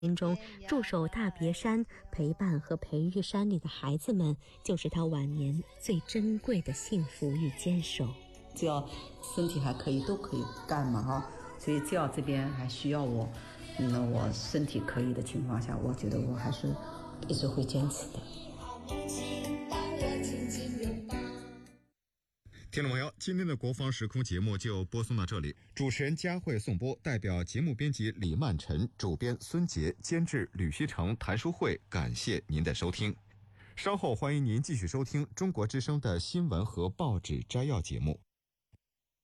心中驻守大别山，陪伴和培育山里的孩子们，就是他晚年最珍贵的幸福与坚守。 只要身体还可以，都可以干嘛啊？所以只要这边还需要我，那我身体可以的情况下，我觉得我还是一直会坚持的。 听众朋友，今天的国防时空节目就播送到这里。主持人佳慧颂播，代表节目编辑李曼晨，主编孙杰，监制吕希成、谭淑慧，感谢您的收听。稍后欢迎您继续收听中国之声的新闻和报纸摘要节目。